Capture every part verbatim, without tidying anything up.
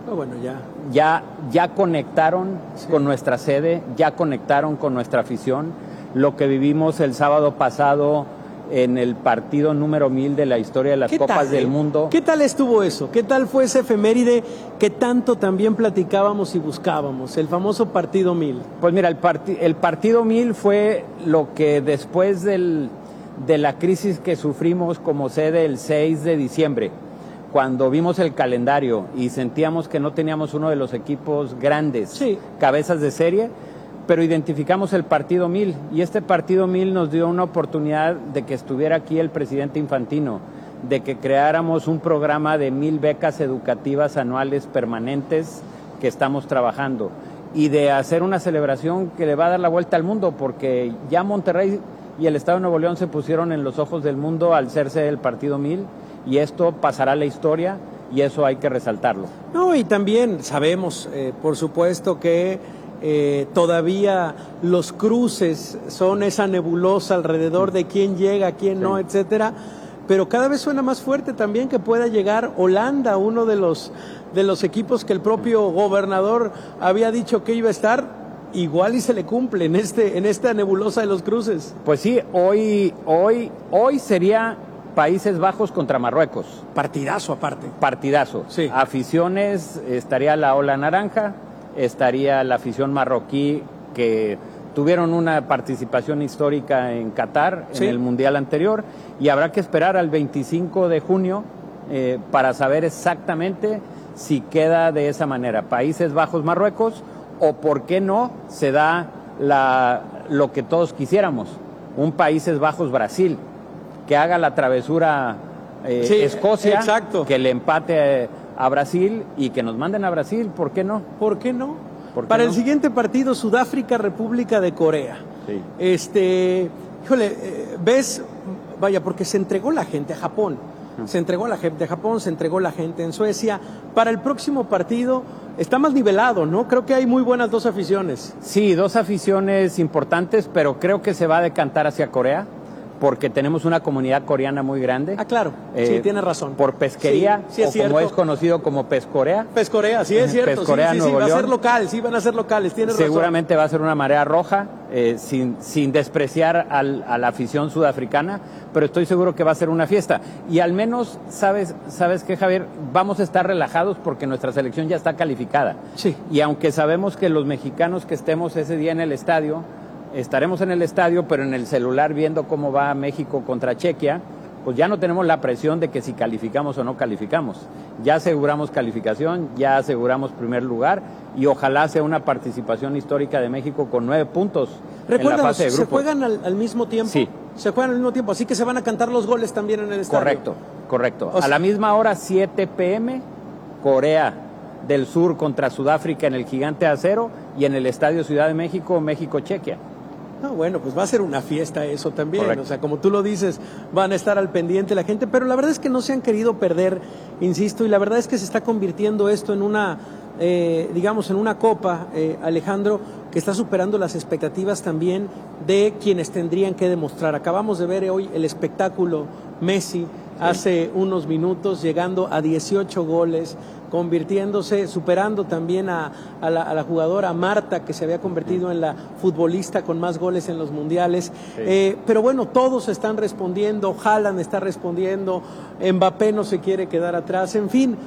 Oh, bueno, ya. Ya, ya conectaron Sí. con nuestra sede, ya conectaron con nuestra afición. Lo que vivimos el sábado pasado en el partido número mil de la historia de las Copas tal, del eh? Mundo. ¿Qué tal estuvo eso? ¿Qué tal fue ese efeméride que tanto también platicábamos y buscábamos? El famoso partido mil. Pues mira, el, parti el partido mil fue lo que después del, de la crisis que sufrimos como sede el seis de diciembre, cuando vimos el calendario y sentíamos que no teníamos uno de los equipos grandes, sí. cabezas de serie, pero identificamos el partido mil, y este partido mil nos dio una oportunidad de que estuviera aquí el presidente Infantino, de que creáramos un programa de mil becas educativas anuales permanentes que estamos trabajando, y de hacer una celebración que le va a dar la vuelta al mundo, porque ya Monterrey y el Estado de Nuevo León se pusieron en los ojos del mundo al hacerse el partido mil, y esto pasará a la historia, y eso hay que resaltarlo. No, y también sabemos, eh, por supuesto, que eh, todavía los cruces son esa nebulosa alrededor de quién llega, quién sí. no, etcétera, pero cada vez suena más fuerte también que pueda llegar Holanda, uno de los, de los equipos que el propio gobernador había dicho que iba a estar, igual y se le cumple en, este, en esta nebulosa de los cruces. Pues sí, hoy, hoy, hoy sería Países Bajos contra Marruecos. Partidazo aparte. Partidazo. Sí. Aficiones, estaría la ola naranja, estaría la afición marroquí, que tuvieron una participación histórica en Qatar, sí. en el Mundial anterior, y habrá que esperar al veinticinco de junio eh, para saber exactamente si queda de esa manera, Países Bajos, Marruecos, o por qué no se da la, lo que todos quisiéramos, un Países Bajos, Brasil, que haga la travesura eh, sí, Escocia, exacto. que le empate a Brasil y que nos manden a Brasil, ¿por qué no? ¿Por qué no? ¿Por qué Para no? el siguiente partido, Sudáfrica, República de Corea. Sí. Este, híjole, eh, ves, vaya, porque se entregó la gente a Japón, no. se entregó la gente a Japón, se entregó la gente en Suecia. Para el próximo partido está más nivelado, ¿no? Creo que hay muy buenas dos aficiones. Sí, dos aficiones importantes, pero creo que se va a decantar hacia Corea, porque tenemos una comunidad coreana muy grande. Ah, claro, eh, sí, tienes razón. Por pesquería, sí, sí es o cierto. como es conocido como Pescorea. Pescorea, sí es cierto. Pescorea, sí, sí, sí, Nuevo va León. a ser local, sí van a ser locales, tienes Seguramente razón. va a ser una marea roja, eh, sin, sin despreciar al, a la afición sudafricana, pero estoy seguro que va a ser una fiesta. Y al menos, ¿sabes, sabes qué, Javier? Vamos a estar relajados porque nuestra selección ya está calificada. Sí. Y aunque sabemos que los mexicanos que estemos ese día en el estadio, estaremos en el estadio, pero en el celular viendo cómo va México contra Chequia, pues ya no tenemos la presión de que si calificamos o no calificamos. Ya aseguramos calificación, ya aseguramos primer lugar, y ojalá sea una participación histórica de México con nueve puntos en la fase de grupos. ¿Se juegan al, al mismo tiempo? Sí. Se juegan al mismo tiempo, así que se van a cantar los goles también en el estadio. Correcto, correcto. O sea, a la misma hora, siete pe eme, Corea del Sur contra Sudáfrica en el Gigante de Acero, y en el Estadio Ciudad de México, México-Chequia. No, bueno, pues va a ser una fiesta eso también. Correcto. O sea, como tú lo dices, van a estar al pendiente la gente, pero la verdad es que no se han querido perder, insisto, y la verdad es que se está convirtiendo esto en una, eh, digamos, en una copa, eh, Alejandro, que está superando las expectativas también de quienes tendrían que demostrar. Acabamos de ver hoy el espectáculo Messi, sí. hace unos minutos, llegando a dieciocho goles, convirtiéndose, superando también a, a, la, a la jugadora Marta, que se había convertido en la futbolista con más goles en los mundiales. Sí. Eh, pero bueno, todos están respondiendo, Haaland está respondiendo, Mbappé no se quiere quedar atrás, en fin,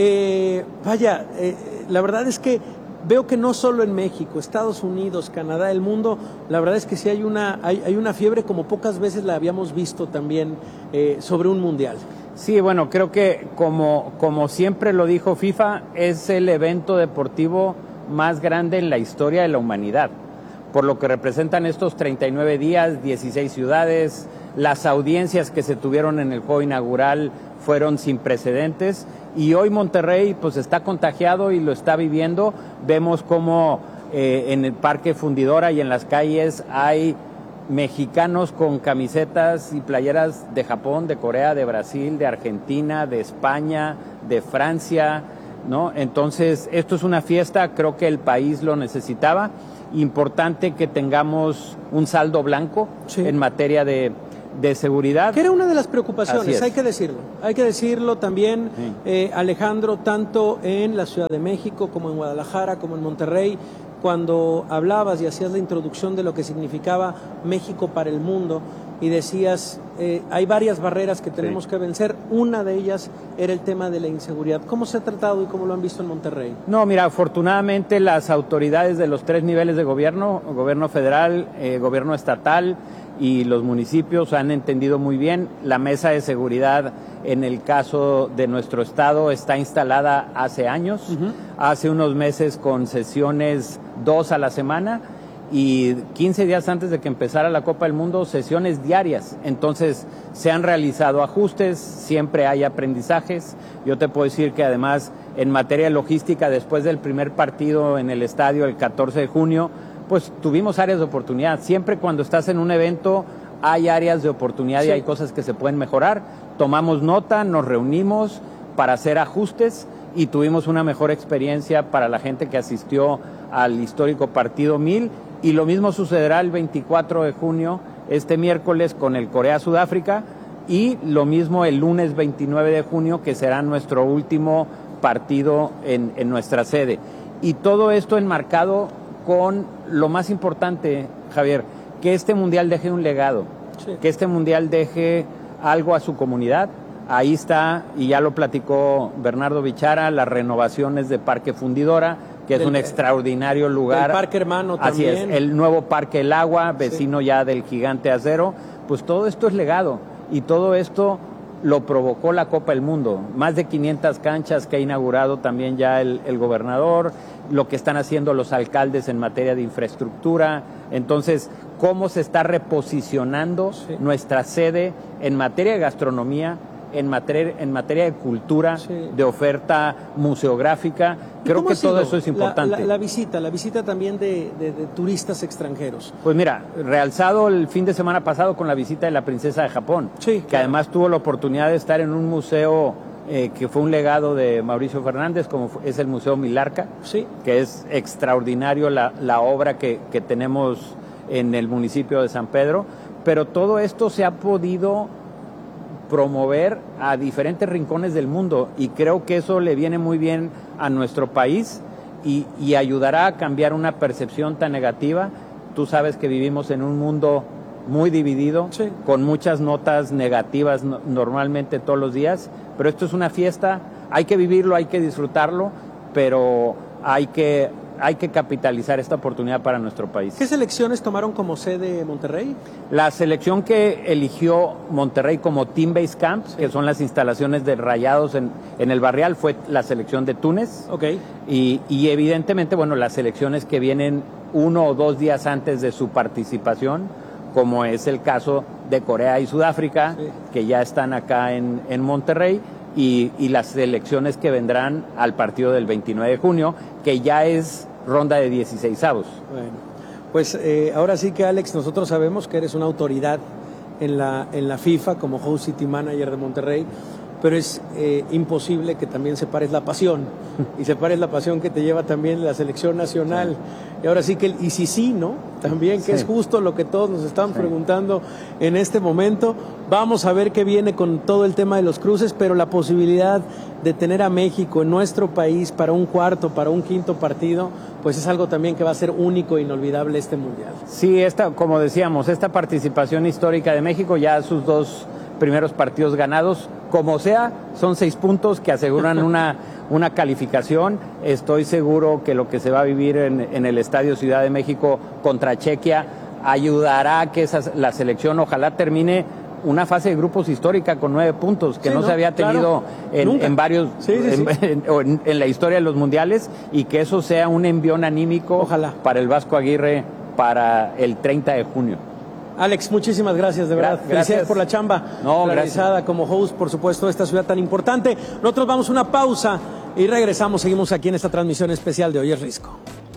eh, vaya, eh, la verdad es que veo que no solo en México, Estados Unidos, Canadá, el mundo, la verdad es que sí hay una, hay, hay una fiebre como pocas veces la habíamos visto también eh, sobre un mundial. Sí, bueno, creo que como, como siempre lo dijo FIFA, es el evento deportivo más grande en la historia de la humanidad, por lo que representan estos treinta y nueve días, dieciséis ciudades, las audiencias que se tuvieron en el juego inaugural fueron sin precedentes, y hoy Monterrey pues está contagiado y lo está viviendo. Vemos cómo eh, en el Parque Fundidora y en las calles hay mexicanos con camisetas y playeras de Japón, de Corea, de Brasil, de Argentina, de España, de Francia, ¿no? Entonces, esto es una fiesta, creo que el país lo necesitaba. Importante que tengamos un saldo blanco sí. en materia de, de seguridad. Que era una de las preocupaciones, hay que decirlo. Hay que decirlo también, Sí. eh, Alejandro, tanto en la Ciudad de México como en Guadalajara, como en Monterrey, cuando hablabas y hacías la introducción de lo que significaba México para el mundo y decías, eh, hay varias barreras que tenemos Sí. que vencer, una de ellas era el tema de la inseguridad. ¿Cómo se ha tratado y cómo lo han visto en Monterrey? No, mira, afortunadamente las autoridades de los tres niveles de gobierno, gobierno federal, eh, gobierno estatal y los municipios han entendido muy bien. La mesa de seguridad en el caso de nuestro estado está instalada hace años, uh-huh. hace unos meses con sesiones dos a la semana y quince días antes de que empezara la Copa del Mundo, sesiones diarias. Entonces se han realizado ajustes, siempre hay aprendizajes. Yo te puedo decir que además en materia de logística, después del primer partido en el estadio el catorce de junio, pues tuvimos áreas de oportunidad. Siempre cuando estás en un evento hay áreas de oportunidad sí. y hay cosas que se pueden mejorar. Tomamos nota, nos reunimos para hacer ajustes y tuvimos una mejor experiencia para la gente que asistió al histórico partido mil. Y lo mismo sucederá el veinticuatro de junio, este miércoles, con el Corea-Sudáfrica, y lo mismo el lunes veintinueve de junio, que será nuestro último partido en, en nuestra sede. Y todo esto enmarcado con lo más importante, Javier, que este mundial deje un legado, sí. que este mundial deje algo a su comunidad. Ahí está, y ya lo platicó Bernardo Bichara, las renovaciones de Parque Fundidora, que es del, un extraordinario lugar. El Parque Hermano también. Así es, el nuevo Parque El Agua, vecino sí. ya del Gigante Acero. Pues todo esto es legado, y todo esto lo provocó la Copa del Mundo. Más de quinientas canchas que ha inaugurado también ya el, el gobernador, lo que están haciendo los alcaldes en materia de infraestructura. Entonces, cómo se está reposicionando sí. nuestra sede en materia de gastronomía, en materia, en materia de cultura, sí. de oferta museográfica. Creo que todo eso es importante. La, la, la visita, la visita también de, de, de turistas extranjeros. Pues mira, realzado el fin de semana pasado con la visita de la princesa de Japón, sí, que claro. además tuvo la oportunidad de estar en un museo eh, que fue un legado de Mauricio Fernández, como es el Museo Milarca, sí. que es extraordinario la, la obra que, que tenemos en el municipio de San Pedro, pero todo esto se ha podido promover a diferentes rincones del mundo y creo que eso le viene muy bien a nuestro país y, y ayudará a cambiar una percepción tan negativa. Tú sabes que vivimos en un mundo muy dividido, sí. con muchas notas negativas no, normalmente todos los días, pero esto es una fiesta, hay que vivirlo, hay que disfrutarlo, pero hay que hay que capitalizar esta oportunidad para nuestro país. ¿Qué selecciones tomaron como sede Monterrey? La selección que eligió Monterrey como Team Base Camp, sí. que son las instalaciones de Rayados en, en el Barrial, fue la selección de Túnez. Okay. Y, y evidentemente, bueno, las selecciones que vienen uno o dos días antes de su participación, como es el caso de Corea y Sudáfrica, sí. que ya están acá en, en Monterrey, y, y las selecciones que vendrán al partido del veintinueve de junio, que ya es ronda de dieciseisavos. Bueno, pues eh, ahora sí que, Alex, nosotros sabemos que eres una autoridad en la, en la FIFA como Host City Manager de Monterrey, pero es eh, imposible que también separes la pasión y separes la pasión que te lleva también la selección nacional. Sí. Y ahora sí que el y si sí, ¿no? También, que sí. es justo lo que todos nos están sí. preguntando en este momento. Vamos a ver qué viene con todo el tema de los cruces, pero la posibilidad de tener a México en nuestro país para un cuarto, para un quinto partido, pues es algo también que va a ser único e inolvidable este Mundial. Sí, esta, como decíamos, esta participación histórica de México, ya sus dos primeros partidos ganados, como sea, son seis puntos que aseguran una, una calificación. Estoy seguro que lo que se va a vivir en, en el Estadio Ciudad de México contra Chequia ayudará a que esa, la selección ojalá termine una fase de grupos histórica con nueve puntos que sí, no, no se había tenido claro. en, en varios sí, sí, en, sí. En, en, en la historia de los mundiales, y que eso sea un envión anímico ojalá. Para el Vasco Aguirre para el treinta de junio. Alex, muchísimas gracias, de verdad. Gracias. Felicidades por la chamba no, realizada gracias. como host, por supuesto, de esta ciudad tan importante. Nosotros vamos a una pausa y regresamos. Seguimos aquí en esta transmisión especial de Hoy es Risco.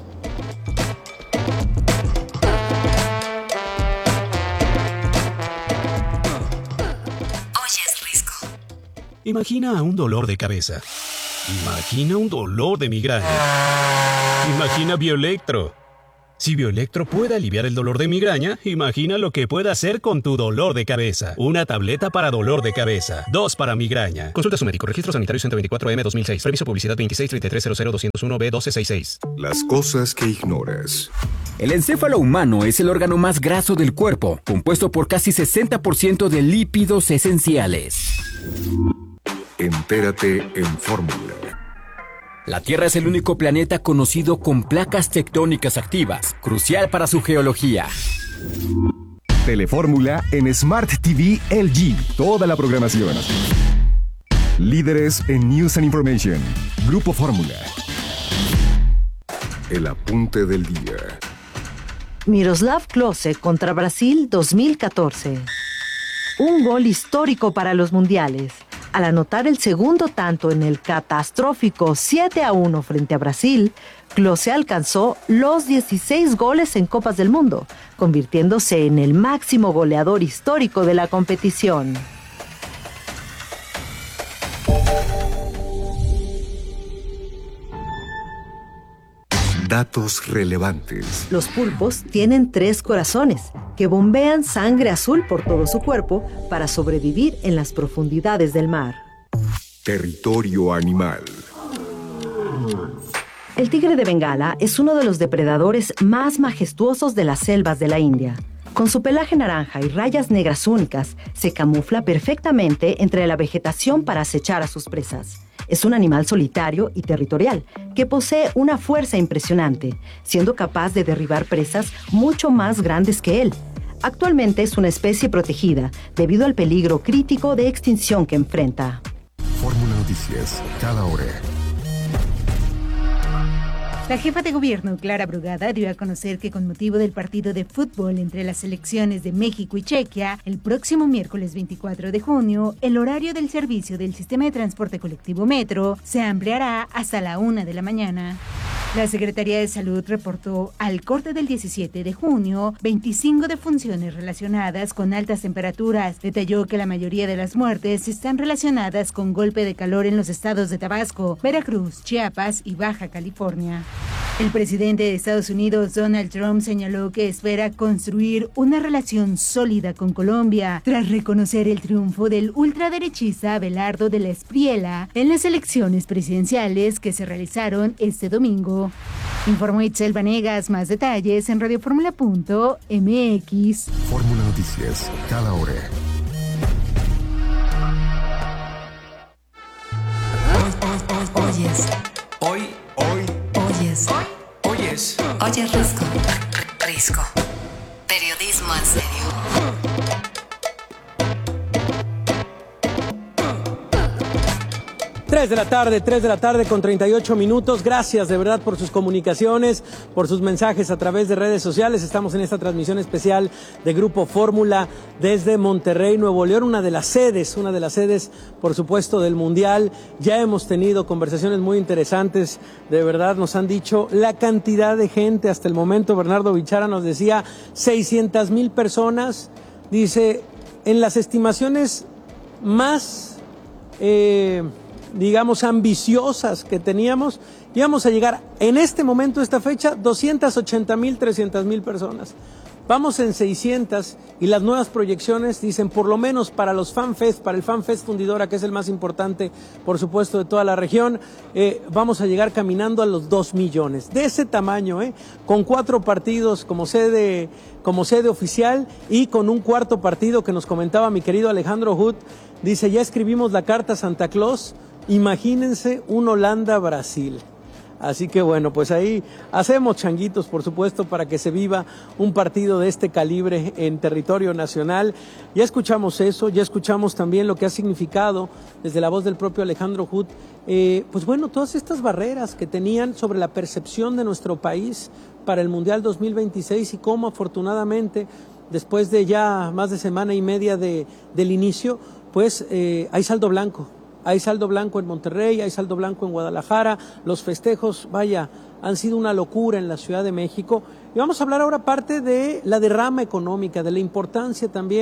Hoy es Risco. Imagina un dolor de cabeza. Imagina un dolor de migraña. Imagina Bioelectro. Si Bioelectro puede aliviar el dolor de migraña, imagina lo que puede hacer con tu dolor de cabeza. Una tableta para dolor de cabeza, dos para migraña. Consulta a su médico. Registro sanitario ciento veinticuatro M dos mil seis. Permiso publicidad veintiséis treinta y tres cero cero doscientos uno B doce sesenta y seis. Las cosas que ignoras. El encéfalo humano es el órgano más graso del cuerpo, compuesto por casi sesenta por ciento de lípidos esenciales. Entérate en Fórmula. La Tierra es el único planeta conocido con placas tectónicas activas, crucial para su geología. Telefórmula en Smart T V L G. Toda la programación. Líderes en News and Information. Grupo Fórmula. El apunte del día. Miroslav Klose contra Brasil dos mil catorce. Un gol histórico para los mundiales. Al anotar el segundo tanto en el catastrófico siete a uno frente a Brasil, Klose alcanzó los dieciséis goles en Copas del Mundo, convirtiéndose en el máximo goleador histórico de la competición. Datos relevantes. Los pulpos tienen tres corazones que bombean sangre azul por todo su cuerpo para sobrevivir en las profundidades del mar. Territorio animal. El tigre de Bengala es uno de los depredadores más majestuosos de las selvas de la India. Con su pelaje naranja y rayas negras únicas, se camufla perfectamente entre la vegetación para acechar a sus presas. Es un animal solitario y territorial, que posee una fuerza impresionante, siendo capaz de derribar presas mucho más grandes que él. Actualmente es una especie protegida, debido al peligro crítico de extinción que enfrenta. Fórmula Noticias, cada hora. La jefa de gobierno, Clara Brugada, dio a conocer que con motivo del partido de fútbol entre las selecciones de México y Chequia, el próximo miércoles veinticuatro de junio, el horario del servicio del sistema de transporte colectivo Metro se ampliará hasta la una de la mañana. La Secretaría de Salud reportó al corte del diecisiete de junio veinticinco defunciones relacionadas con altas temperaturas. Detalló que la mayoría de las muertes están relacionadas con golpe de calor en los estados de Tabasco, Veracruz, Chiapas y Baja California. El presidente de Estados Unidos, Donald Trump, señaló que espera construir una relación sólida con Colombia tras reconocer el triunfo del ultraderechista Abelardo de la Espriella en las elecciones presidenciales que se realizaron este domingo. Informó Itzel Vanegas. Más detalles en radioformula punto m x. Fórmula Noticias, cada hora. Oyes. Hoy, hoy, Oyes. oyes. Oyes Risco. Risco. Periodismo en serio. tres de la tarde, tres de la tarde con treinta y ocho minutos. Gracias de verdad por sus comunicaciones, por sus mensajes a través de redes sociales. Estamos en esta transmisión especial de Grupo Fórmula desde Monterrey, Nuevo León, una de las sedes, una de las sedes, por supuesto, del Mundial. Ya hemos tenido conversaciones muy interesantes, de verdad nos han dicho la cantidad de gente hasta el momento. Bernardo Bichara nos decía seiscientas mil personas, dice, en las estimaciones más... Eh, digamos, ambiciosas que teníamos, íbamos a llegar en este momento, esta fecha, doscientas ochenta mil, trescientas mil personas. Vamos en seiscientas y las nuevas proyecciones dicen, por lo menos para los FanFest, para el FanFest Fundidora, que es el más importante, por supuesto, de toda la región, eh, vamos a llegar caminando a los dos millones. De ese tamaño, eh, con cuatro partidos como sede, como sede oficial y con un cuarto partido que nos comentaba mi querido Alejandro Hood. Dice, ya escribimos la carta a Santa Claus. Imagínense un Holanda-Brasil. Así que bueno, pues ahí hacemos changuitos, por supuesto, para que se viva un partido de este calibre en territorio nacional. Ya escuchamos eso, ya escuchamos también lo que ha significado desde la voz del propio Alejandro Hood, eh, pues bueno, todas estas barreras que tenían sobre la percepción de nuestro país para el Mundial dos mil veintiséis y cómo afortunadamente, después de ya más de semana y media de, del inicio, pues eh, hay saldo blanco. Hay saldo blanco en Monterrey, hay saldo blanco en Guadalajara, los festejos, vaya, han sido una locura en la Ciudad de México. Y vamos a hablar ahora parte de la derrama económica, de la importancia también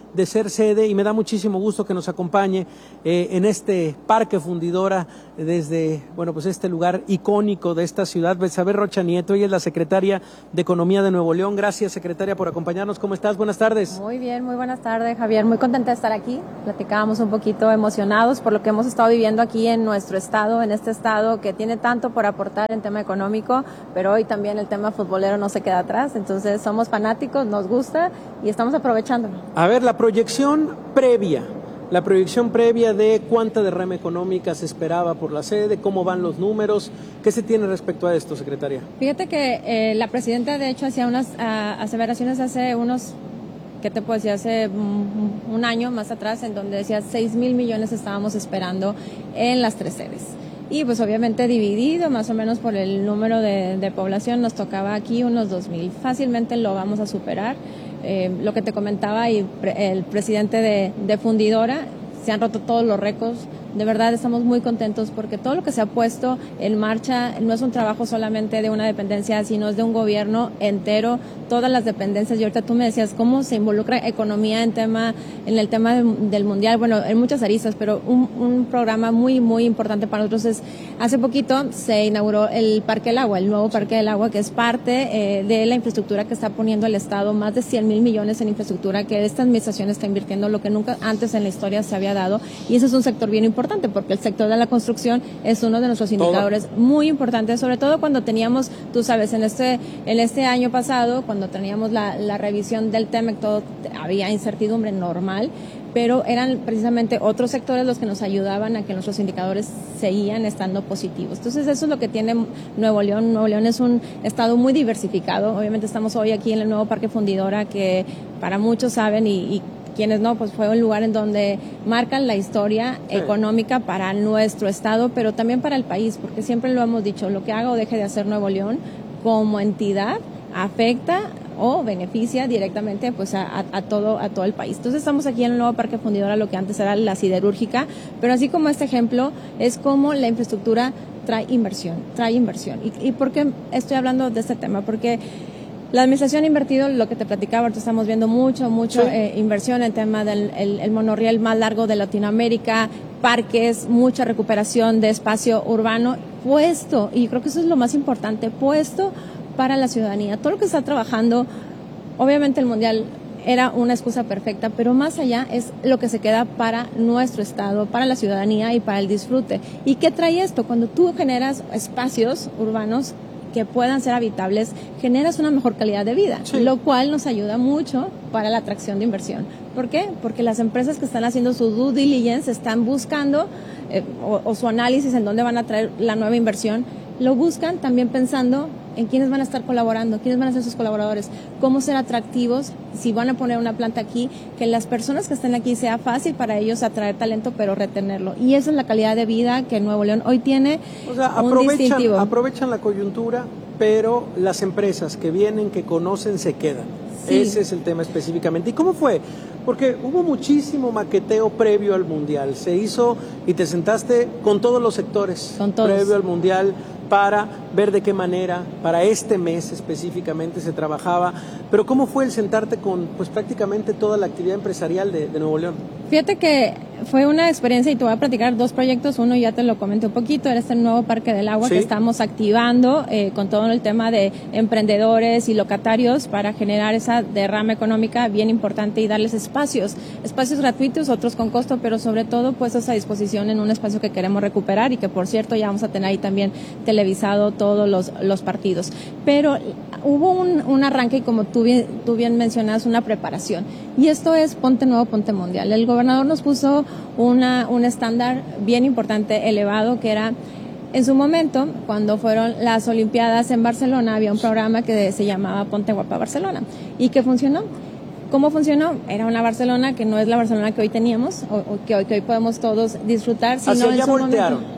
de ser sede y me da muchísimo gusto que nos acompañe eh, en este Parque Fundidora desde, bueno, pues este lugar icónico de esta ciudad, Betsabé Rocha Nieto. Ella es la secretaria de Economía de Nuevo León. Gracias, secretaria, por acompañarnos. ¿Cómo estás? Buenas tardes. Muy bien, muy buenas tardes, Javier. Muy contenta de estar aquí. Platicábamos un poquito emocionados por lo que hemos estado viviendo aquí en nuestro estado, en este estado que tiene tanto por aportar en tema económico, pero hoy también el tema futbolero no se queda atrás. Entonces somos fanáticos, nos gusta y estamos aprovechándolo. A ver, la proyección previa, la proyección previa de cuánta derrama económica se esperaba por la sede, cómo van los números, ¿qué se tiene respecto a esto, secretaria? Fíjate que eh, la presidenta de hecho hacía unas uh, aseveraciones hace unos, ¿qué te puedo decir? Hace un, un año más atrás, en donde decía seis mil millones estábamos esperando en las tres sedes. Y pues obviamente dividido más o menos por el número de, de población, nos tocaba aquí unos dos mil. Fácilmente lo vamos a superar. Eh, lo que te comentaba y pre, el presidente de, de Fundidora, se han roto todos los récords. De verdad estamos muy contentos porque todo lo que se ha puesto en marcha no es un trabajo solamente de una dependencia, sino es de un gobierno entero, todas las dependencias. Y ahorita tú me decías cómo se involucra economía en tema, en el tema del, del mundial, bueno, en muchas aristas, pero un, un programa muy, muy importante para nosotros es, hace poquito se inauguró el Parque del Agua, el nuevo Parque del Agua, que es parte eh, de la infraestructura que está poniendo el Estado, más de cien mil millones en infraestructura que esta administración está invirtiendo, lo que nunca antes en la historia se había dado, y ese es un sector bien importante, porque el sector de la construcción es uno de nuestros indicadores todo. Muy importantes, sobre todo cuando teníamos, tú sabes, en este en este año pasado, cuando teníamos la, la revisión del TEMEC, todo había incertidumbre normal, pero eran precisamente otros sectores los que nos ayudaban a que nuestros indicadores seguían estando positivos. Entonces eso es lo que tiene Nuevo León. Nuevo León es un estado muy diversificado. Obviamente estamos hoy aquí en el nuevo Parque Fundidora, que para muchos saben y, y quienes no, pues fue un lugar en donde marcan la historia sí. económica para nuestro estado, pero también para el país, porque siempre lo hemos dicho, lo que haga o deje de hacer Nuevo León como entidad afecta o beneficia directamente pues a, a, a todo a todo el país. Entonces estamos aquí en el nuevo Parque Fundidora, lo que antes era la siderúrgica, pero así como este ejemplo es como la infraestructura trae inversión, trae inversión. ¿Y, y por qué estoy hablando de este tema? Porque la administración ha invertido, lo que te platicaba, ahorita estamos viendo mucho, mucho sí. eh, inversión en tema del el, el monorriel más largo de Latinoamérica, parques, mucha recuperación de espacio urbano, puesto, y creo que eso es lo más importante, puesto para la ciudadanía. Todo lo que está trabajando, obviamente el Mundial era una excusa perfecta, pero más allá es lo que se queda para nuestro estado, para la ciudadanía y para el disfrute. ¿Y qué trae esto? Cuando tú generas espacios urbanos que puedan ser habitables, generas una mejor calidad de vida, sí. lo cual nos ayuda mucho para la atracción de inversión. ¿Por qué? Porque las empresas que están haciendo su due diligence están buscando eh, o, o su análisis en dónde van a traer la nueva inversión, lo buscan también pensando en quiénes van a estar colaborando, quiénes van a ser sus colaboradores, cómo ser atractivos, si van a poner una planta aquí, que las personas que estén aquí sea fácil para ellos atraer talento, pero retenerlo. Y esa es la calidad de vida que Nuevo León hoy tiene. O sea, un aprovechan, distintivo. aprovechan la coyuntura, pero las empresas que vienen, que conocen, se quedan. Sí. Ese es el tema específicamente. ¿Y cómo fue? Porque hubo muchísimo maqueteo previo al Mundial. Se hizo y te sentaste con todos los sectores con todos. previo al Mundial para ver de qué manera, para este mes específicamente se trabajaba. Pero ¿cómo fue el sentarte con pues prácticamente toda la actividad empresarial de, de Nuevo León? Fíjate que fue una experiencia y te voy a platicar dos proyectos. Uno ya te lo comenté un poquito, era este nuevo Parque del Agua ¿Sí? que estamos activando eh, con todo el tema de emprendedores y locatarios para generar esa derrama económica bien importante y darles espacios, espacios gratuitos, otros con costo, pero sobre todo puestos a disposición en un espacio que queremos recuperar y que por cierto ya vamos a tener ahí también televisado todos los, los partidos. Pero hubo un, un arranque y como tú bien, tú bien mencionas, una preparación. Y esto es Ponte Nuevo, Ponte Mundial. El gobernador nos puso una, un estándar bien importante, elevado, que era, en su momento, cuando fueron las Olimpiadas en Barcelona, había un programa que se llamaba Ponte Guapa Barcelona y que funcionó. ¿Cómo funcionó? Era una Barcelona que no es la Barcelona que hoy teníamos o, o que, hoy, que hoy podemos todos disfrutar. Sino hacia allá en su voltearon, momento,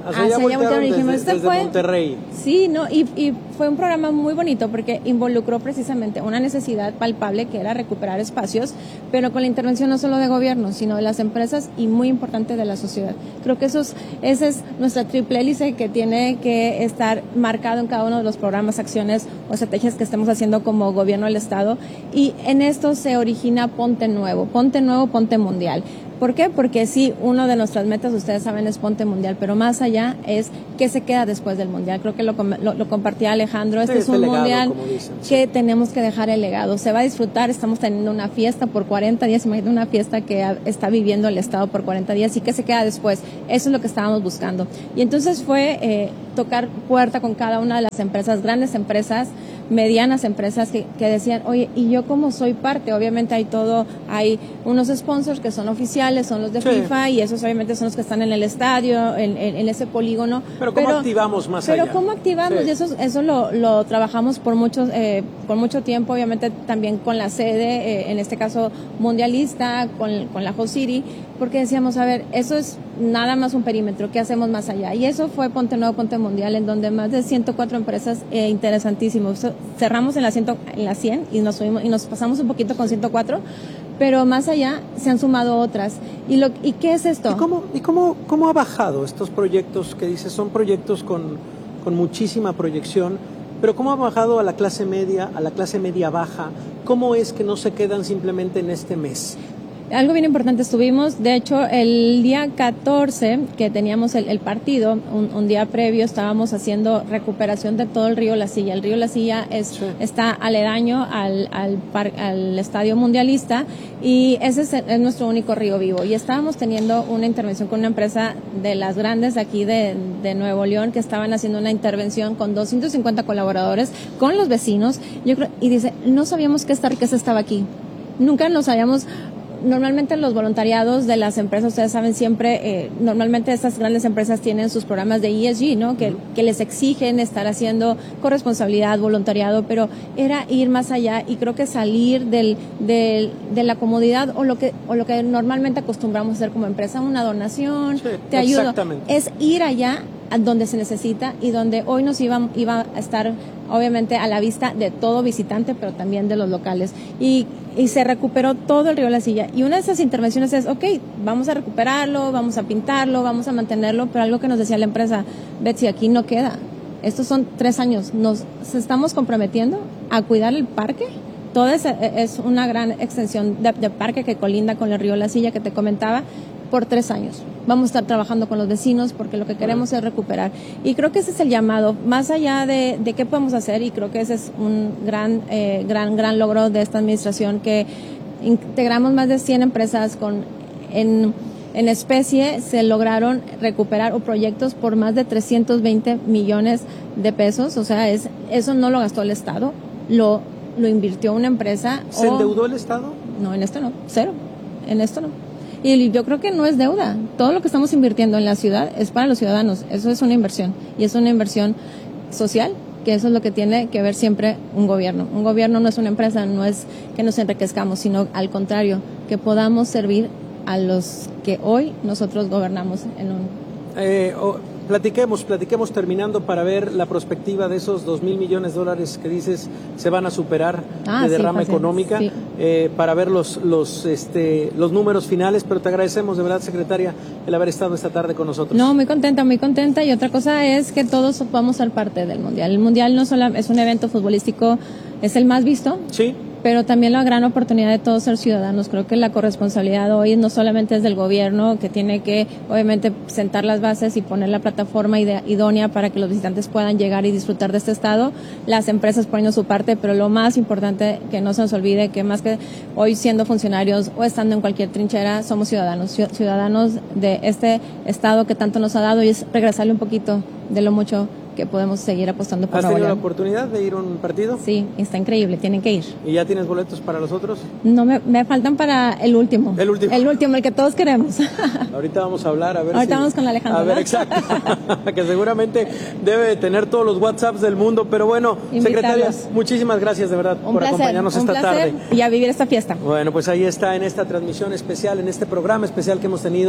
Hacia allá voltearon y dijimos, desde, este desde fue Monterrey. Sí, no, y, y fue un programa muy bonito porque involucró precisamente una necesidad palpable que era recuperar espacios, pero con la intervención no solo de gobierno, sino de las empresas y muy importante de la sociedad. Creo que eso es, esa es nuestra triple hélice que tiene que estar marcado en cada uno de los programas, acciones o estrategias que estemos haciendo como gobierno del Estado, y en esto se origina Ponte Nuevo, Ponte Nuevo, Ponte Mundial. ¿Por qué? Porque sí, uno de nuestras metas, ustedes saben, es Ponte Mundial, pero más allá es qué se queda después del Mundial. Creo que lo, lo, lo compartía Alejandro, este sí, es un legado, Mundial dicen, sí. que tenemos que dejar el legado. Se va a disfrutar, estamos teniendo una fiesta por cuarenta días, imagínate una fiesta que está viviendo el Estado por cuarenta días, y qué se queda después. Eso es lo que estábamos buscando. Y entonces fue eh, tocar puerta con cada una de las empresas, grandes empresas, medianas empresas que, que decían, oye, ¿y yo cómo soy parte? Obviamente hay todo, hay unos sponsors que son oficiales, son los de sí. FIFA, y esos obviamente son los que están en el estadio, en, en, en ese polígono. Pero ¿cómo pero, activamos más pero allá? Pero ¿cómo activamos? Sí. Y eso, eso lo, lo trabajamos por, muchos, eh, por mucho tiempo, obviamente también con la sede, eh, en este caso mundialista, con, con la Host City, porque decíamos, a ver, eso es nada más un perímetro, ¿qué hacemos más allá? Y eso fue Ponte Nuevo, Ponte Mundial, en donde más de ciento cuatro empresas eh, interesantísimos. Cerramos en la, cien, en la cien y nos subimos y nos pasamos un poquito con ciento cuatro, pero más allá se han sumado otras. ¿Y, lo, y qué es esto? ¿Y cómo, y cómo, cómo ha bajado estos proyectos que dices? Son proyectos con, con muchísima proyección, pero ¿cómo ha bajado a la clase media, a la clase media baja? ¿Cómo es que no se quedan simplemente en este mes? Algo bien importante, estuvimos, de hecho, el día catorce que teníamos el, el partido, un, un día previo, estábamos haciendo recuperación de todo el río La Silla. El río La Silla es, sí. está aledaño al, al, par, al estadio mundialista, y ese es, es nuestro único río vivo. Y estábamos teniendo una intervención con una empresa de las grandes de aquí de, de Nuevo León, que estaban haciendo una intervención con doscientos cincuenta colaboradores, con los vecinos, yo creo, y dice, no sabíamos que esta riqueza estaba aquí. Nunca nos habíamos... Normalmente los voluntariados de las empresas, ustedes saben siempre, eh, normalmente estas grandes empresas tienen sus programas de E S G, ¿no? Que, que les exigen estar haciendo corresponsabilidad, voluntariado, pero era ir más allá, y creo que salir del, del, de la comodidad o lo que o lo que normalmente acostumbramos a hacer como empresa, una donación, sí, te ayudo, es ir allá a donde se necesita, y donde hoy nos iba, iba a estar obviamente a la vista de todo visitante, pero también de los locales, y, y se recuperó todo el río La Silla. Y una de esas intervenciones es, ok, vamos a recuperarlo, vamos a pintarlo, vamos a mantenerlo, pero algo que nos decía la empresa, Betsy, aquí no queda, estos son tres años, nos estamos comprometiendo a cuidar el parque. Toda es, es una gran extensión de, de parque que colinda con el río La Silla que te comentaba, por tres años. Vamos a estar trabajando con los vecinos porque lo que queremos es recuperar. Y creo que ese es el llamado, más allá de, de qué podemos hacer, y creo que ese es un gran, eh, gran, gran logro de esta administración, que integramos más de cien empresas con, en, en especie, se lograron recuperar o proyectos por más de trescientos veinte millones de pesos. O sea, es eso no lo gastó el Estado, lo, lo invirtió una empresa. ¿Se o, endeudó el Estado? No, en esto no, cero, en esto no. Y yo creo que no es deuda. Todo lo que estamos invirtiendo en la ciudad es para los ciudadanos. Eso es una inversión. Y es una inversión social, que eso es lo que tiene que ver siempre un gobierno. Un gobierno no es una empresa, no es que nos enriquezcamos, sino al contrario, que podamos servir a los que hoy nosotros gobernamos en un... Eh, oh, platiquemos, platiquemos terminando para ver la perspectiva de esos dos mil millones de dólares que dices se van a superar ah, de derrama sí, económica, sí. eh, para ver los, los, este, los números finales, pero te agradecemos de verdad, secretaria, el haber estado esta tarde con nosotros. No, muy contenta, muy contenta, y otra cosa es que todos podamos ser parte del Mundial. El Mundial no solo es un evento futbolístico, es el más visto. Sí. Pero también la gran oportunidad de todos ser ciudadanos. Creo que la corresponsabilidad hoy no solamente es del gobierno, que tiene que obviamente sentar las bases y poner la plataforma idónea para que los visitantes puedan llegar y disfrutar de este estado, las empresas poniendo su parte, pero lo más importante, que no se nos olvide que más que hoy siendo funcionarios o estando en cualquier trinchera, somos ciudadanos, ciudadanos de este estado que tanto nos ha dado, y es regresarle un poquito de lo mucho que podemos seguir apostando por ¿Has Nuevo tenido León. la oportunidad de ir a un partido? Sí, está increíble, tienen que ir. ¿Y ya tienes boletos para los otros? No, me, me faltan para el último. El último. El último, el que todos queremos. Ahorita vamos a hablar, a ver Ahorita si... vamos con la Alejandra. A ver, exacto. Que seguramente debe de tener todos los WhatsApps del mundo, pero bueno, secretaria, muchísimas gracias de verdad un por placer, acompañarnos un esta placer, tarde. Y a vivir esta fiesta. Bueno, pues ahí está en esta transmisión especial, en este programa especial que hemos tenido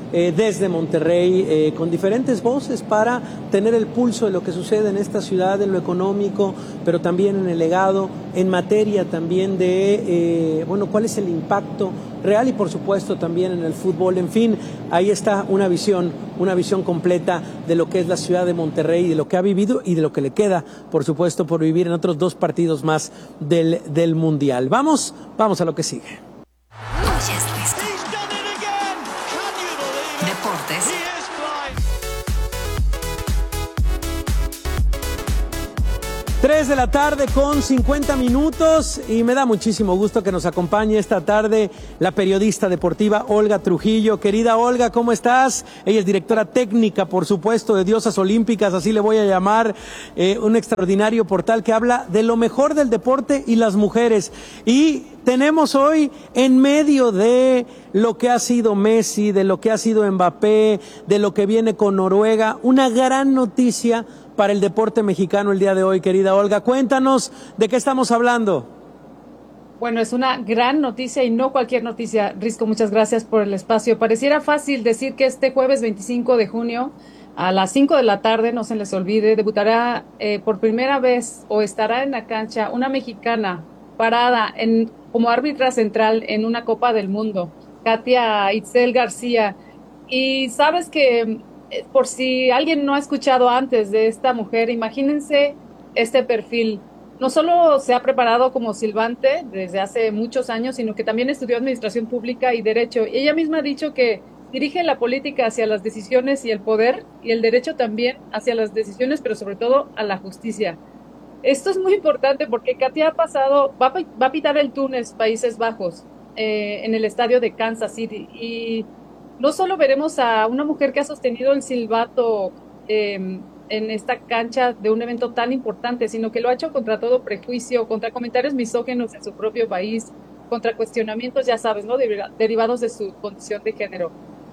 eh, desde Monterrey, eh, con diferentes voces para tener el pulso de lo que sucede en esta ciudad, en lo económico, pero también en el legado, en materia también de, eh, bueno, cuál es el impacto real y por supuesto también en el fútbol. En fin, ahí está una visión, una visión completa de lo que es la ciudad de Monterrey, de lo que ha vivido y de lo que le queda, por supuesto, por vivir en otros dos partidos más del, del Mundial. Vamos, vamos a lo que sigue. Deportes. tres de la tarde con cincuenta minutos y me da muchísimo gusto que nos acompañe esta tarde la periodista deportiva Olga Trujillo. Querida Olga, ¿cómo estás? Ella es directora técnica, por supuesto, de Diosas Olímpicas, así le voy a llamar, eh, un extraordinario portal que habla de lo mejor del deporte y las mujeres. Y tenemos hoy, en medio de lo que ha sido Messi, de lo que ha sido Mbappé, de lo que viene con Noruega, una gran noticia para el deporte mexicano el día de hoy, querida Olga. Cuéntanos de qué estamos hablando. Bueno, es una gran noticia y no cualquier noticia. Risco, muchas gracias por el espacio. Pareciera fácil decir que este jueves veinticinco de junio a las cinco de la tarde, no se les olvide, debutará eh, por primera vez o estará en la cancha una mexicana parada en, como árbitra central en una Copa del Mundo, Katia Itzel García. Y sabes que, por si alguien no ha escuchado antes de esta mujer, imagínense este perfil. No solo se ha preparado como silbante desde hace muchos años, sino que también estudió Administración Pública y Derecho. Y ella misma ha dicho que dirige la política hacia las decisiones y el poder, y el derecho también hacia las decisiones, pero sobre todo a la justicia. Esto es muy importante porque Katia ha pasado, va, va a pitar el Túnez, Países Bajos, eh, en el estadio de Kansas City. Y no solo veremos a una mujer que ha sostenido el silbato eh, en esta cancha de un evento tan importante, sino que lo ha hecho contra todo prejuicio, contra comentarios misóginos en su propio país, contra cuestionamientos, ya sabes, ¿no?, derivados de su condición de género.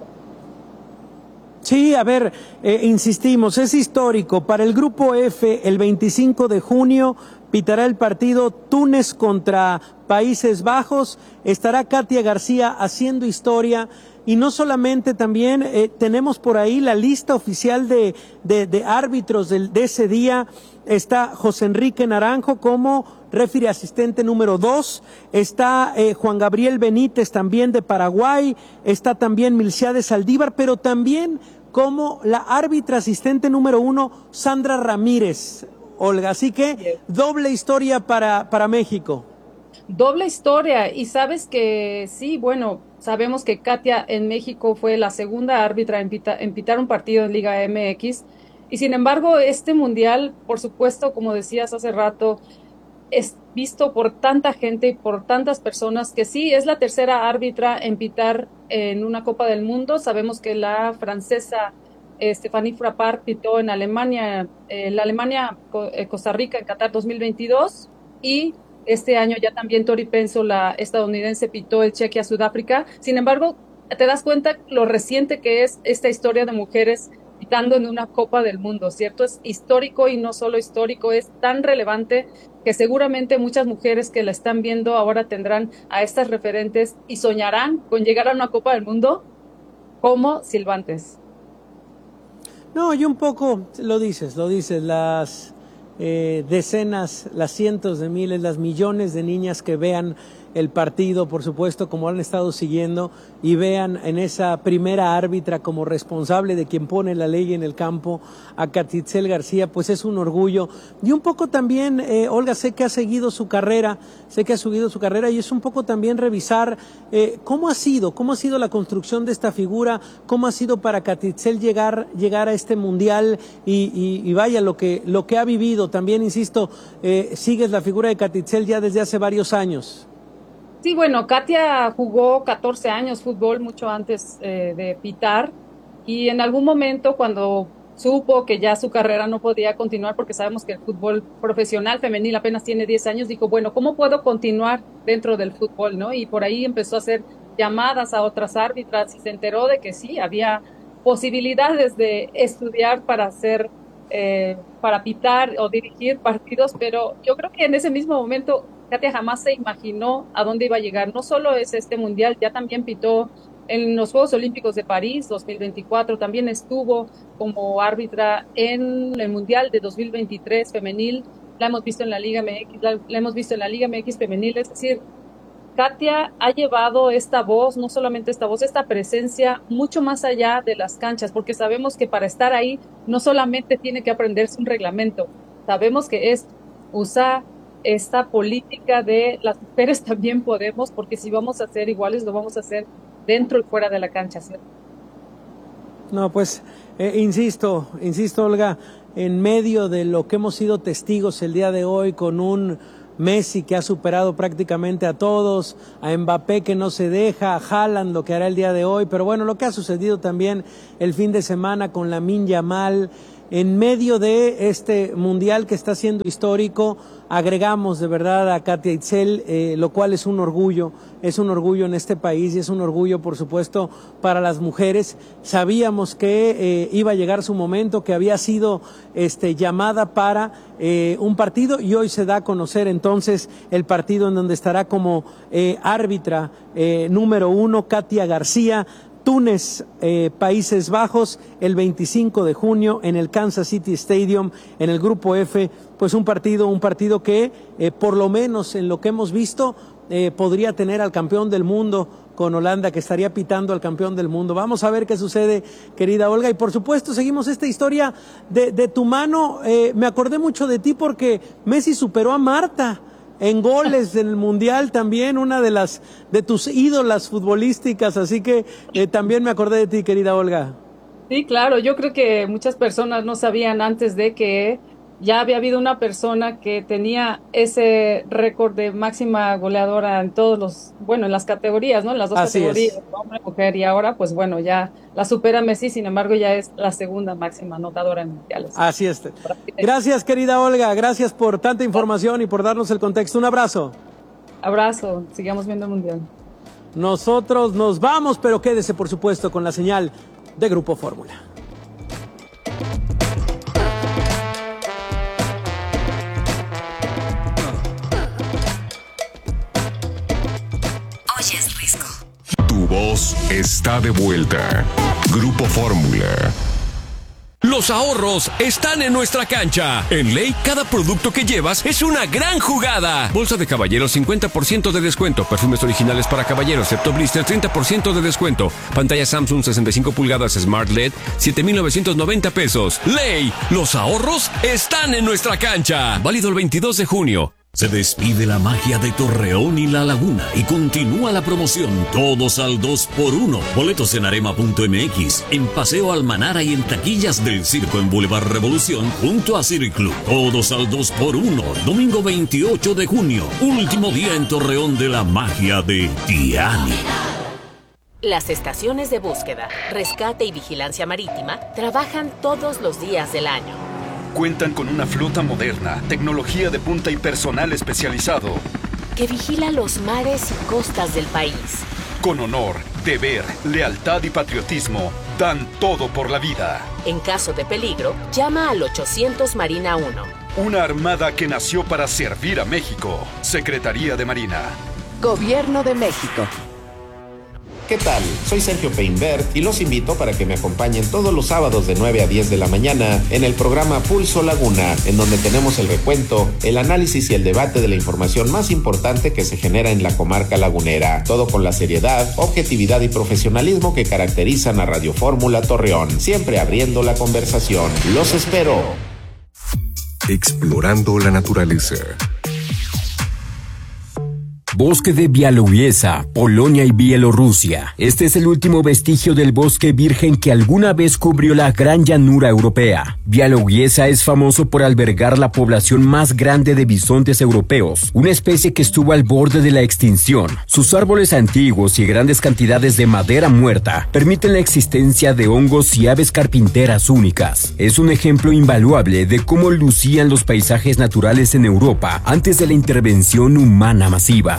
Sí, a ver, eh, insistimos, es histórico. Para el Grupo F, el veinticinco de junio, pitará el partido Túnez contra Países Bajos. Estará Katia García haciendo historia. Y no solamente, también eh, tenemos por ahí la lista oficial de, de, de árbitros de, de ese día. Está José Enrique Naranjo como referee asistente número dos. Está eh, Juan Gabriel Benítez, también de Paraguay. Está también Milciades Saldívar, pero también como la árbitra asistente número uno, Sandra Ramírez, Olga. Así que doble historia para, para México. Doble historia. Y sabes que sí, bueno, sabemos que Katia en México fue la segunda árbitra en, pita, en pitar un partido en Liga M X. Y sin embargo, este mundial, por supuesto, como decías hace rato, es visto por tanta gente y por tantas personas que sí, es la tercera árbitra en pitar en una Copa del Mundo. Sabemos que la francesa eh, Stéphanie Frappart pitó en Alemania, eh, la Alemania, eh, Costa Rica en Qatar dos mil veintidós, y este año ya también Tori Penso, la estadounidense, pitó el Chequia Sudáfrica. Sin embargo, te das cuenta lo reciente que es esta historia de mujeres pitando en una Copa del Mundo, ¿cierto? Es histórico y no solo histórico, es tan relevante que seguramente muchas mujeres que la están viendo ahora tendrán a estas referentes y soñarán con llegar a una Copa del Mundo como silbantes. No, y un poco, lo dices, lo dices, las eh, decenas, las cientos de miles, las millones de niñas que vean el partido, por supuesto, como han estado siguiendo, y vean en esa primera árbitra como responsable de quien pone la ley en el campo a Katia Itzel García, pues es un orgullo. Y un poco también, eh, Olga, sé que ha seguido su carrera, sé que ha seguido su carrera, y es un poco también revisar eh, cómo ha sido, cómo ha sido la construcción de esta figura, cómo ha sido para Katia Itzel llegar, llegar a este mundial, y, y, y vaya, lo que, lo que ha vivido. También, insisto, eh, sigues la figura de Katia Itzel ya desde hace varios años. Sí, bueno, Katia jugó catorce años fútbol, mucho antes eh, de pitar, y en algún momento cuando supo que ya su carrera no podía continuar, porque sabemos que el fútbol profesional femenil apenas tiene diez años, dijo, bueno, ¿cómo puedo continuar dentro del fútbol, no? Y por ahí empezó a hacer llamadas a otras árbitras y se enteró de que sí, había posibilidades de estudiar para hacer, eh, para pitar o dirigir partidos, pero yo creo que en ese mismo momento Katia jamás se imaginó a dónde iba a llegar. No solo es este mundial, ya también pitó en los Juegos Olímpicos de París dos mil veinticuatro, también estuvo como árbitra en el Mundial de dos mil veintitrés femenil, la hemos visto en la Liga M X, la, la hemos visto en la Liga M X femenil, es decir, Katia ha llevado esta voz, no solamente esta voz, esta presencia mucho más allá de las canchas, porque sabemos que para estar ahí no solamente tiene que aprenderse un reglamento, sabemos que es usar esta política de las mujeres también podemos, porque si vamos a ser iguales, lo vamos a hacer dentro y fuera de la cancha, ¿cierto? No, pues, eh, insisto, insisto, Olga, en medio de lo que hemos sido testigos el día de hoy con un Messi que ha superado prácticamente a todos, a Mbappé que no se deja, a Haaland lo que hará el día de hoy, pero bueno, lo que ha sucedido también el fin de semana con Lamine Yamal, en medio de este mundial que está siendo histórico, agregamos de verdad a Katia Itzel, eh, lo cual es un orgullo, es un orgullo en este país y es un orgullo, por supuesto, para las mujeres. Sabíamos que eh, iba a llegar su momento, que había sido este, llamada para eh, un partido y hoy se da a conocer entonces el partido en donde estará como eh, árbitra eh, número uno Katia García. Túnez, eh, Países Bajos, el veinticinco de junio en el Kansas City Stadium, en el Grupo F, pues un partido, un partido que eh, por lo menos en lo que hemos visto eh, podría tener al campeón del mundo con Holanda, que estaría pitando al campeón del mundo. Vamos a ver qué sucede, querida Olga, y por supuesto seguimos esta historia de, de tu mano. Eh, me acordé mucho de ti porque Messi superó a Marta en goles en el Mundial también, una de las de tus ídolas futbolísticas, así que eh, también me acordé de ti, querida Olga. Sí, claro, yo creo que muchas personas no sabían antes de que ya había habido una persona que tenía ese récord de máxima goleadora en todos los, bueno, en las categorías, ¿no? En las dos Así categorías, es. hombre, mujer, y ahora, pues bueno, ya la supera Messi, sin embargo, ya es la segunda máxima anotadora en mundiales. Así es. Gracias, querida Olga, gracias por tanta información y por darnos el contexto. Un abrazo. Abrazo, sigamos viendo el mundial. Nosotros nos vamos, pero quédese, por supuesto, con la señal de Grupo Fórmula. Oyes Risco. Tu voz está de vuelta. Grupo Fórmula. Los ahorros están en nuestra cancha. En Ley, cada producto que llevas es una gran jugada. Bolsa de caballeros, cincuenta por ciento de descuento. Perfumes originales para caballeros, excepto blister, treinta por ciento de descuento. Pantalla Samsung sesenta y cinco pulgadas Smart L E D, siete mil novecientos noventa pesos. Ley, los ahorros están en nuestra cancha. Válido el veintidós de junio. Se despide la magia de Torreón y La Laguna y continúa la promoción Todos al dos por uno. Boletos en arema punto m x, en Paseo Almanara y en taquillas del Circo en Boulevard Revolución junto a Circlub. Todos al dos por uno, domingo veintiocho de junio, último día en Torreón de la magia de Tiani. Las estaciones de búsqueda, rescate y vigilancia marítima trabajan todos los días del año. Cuentan con una flota moderna, tecnología de punta y personal especializado. Que vigila los mares y costas del país. Con honor, deber, lealtad y patriotismo, dan todo por la vida. En caso de peligro, llama al ochocientos Marina uno. Una armada que nació para servir a México. Secretaría de Marina. Gobierno de México. ¿Qué tal? Soy Sergio Peinbert y los invito para que me acompañen todos los sábados de nueve a diez de la mañana en el programa Pulso Laguna, en donde tenemos el recuento, el análisis y el debate de la información más importante que se genera en la comarca lagunera. Todo con la seriedad, objetividad y profesionalismo que caracterizan a Radio Fórmula Torreón, siempre abriendo la conversación. ¡Los espero! Explorando la naturaleza. Bosque de Białowieża, Polonia y Bielorrusia. Este es el último vestigio del bosque virgen que alguna vez cubrió la gran llanura europea. Białowieża es famoso por albergar la población más grande de bisontes europeos, una especie que estuvo al borde de la extinción. Sus árboles antiguos y grandes cantidades de madera muerta permiten la existencia de hongos y aves carpinteras únicas. Es un ejemplo invaluable de cómo lucían los paisajes naturales en Europa antes de la intervención humana masiva.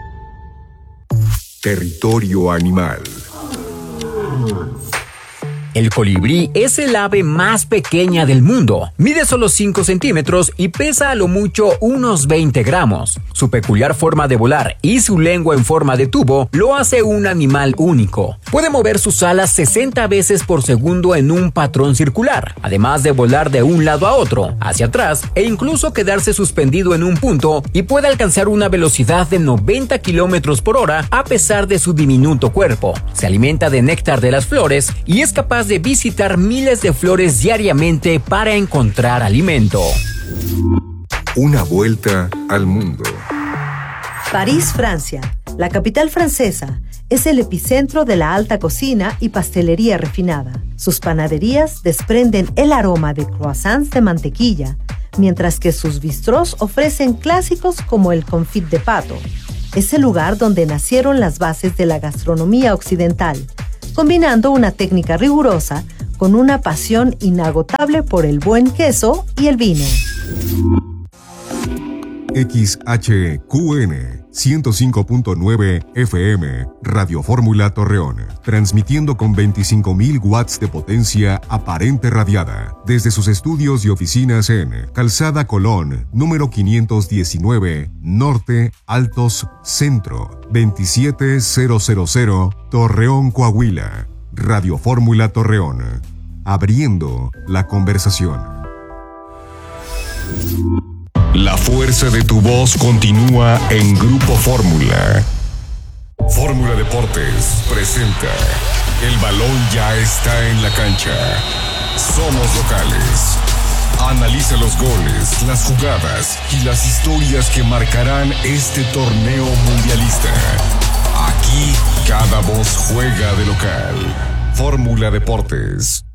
Territorio animal. El colibrí es el ave más pequeña del mundo. Mide solo cinco centímetros y pesa a lo mucho unos veinte gramos. Su peculiar forma de volar y su lengua en forma de tubo lo hace un animal único. Puede mover sus alas sesenta veces por segundo en un patrón circular, además de volar de un lado a otro, hacia atrás e incluso quedarse suspendido en un punto, y puede alcanzar una velocidad de noventa kilómetros por hora a pesar de su diminuto cuerpo. Se alimenta de néctar de las flores y es capaz de visitar miles de flores diariamente para encontrar alimento. Una vuelta al mundo. París, Francia. La capital francesa es el epicentro de la alta cocina y pastelería refinada. Sus panaderías desprenden el aroma de croissants de mantequilla, mientras que sus bistrós ofrecen clásicos como el confit de pato. Es el lugar donde nacieron las bases de la gastronomía occidental, combinando una técnica rigurosa con una pasión inagotable por el buen queso y el vino. X H Q N ciento cinco punto nueve F M, Radio Fórmula Torreón, transmitiendo con veinticinco mil watts de potencia aparente radiada, desde sus estudios y oficinas en Calzada Colón, número quinientos diecinueve, Norte, Altos, Centro, veintisiete mil, Torreón, Coahuila. Radio Fórmula Torreón, abriendo la conversación. La fuerza de tu voz continúa en Grupo Fórmula. Fórmula Deportes presenta: el balón ya está en la cancha. Somos locales. Analiza los goles, las jugadas y las historias que marcarán este torneo mundialista. Aquí cada voz juega de local. Fórmula Deportes.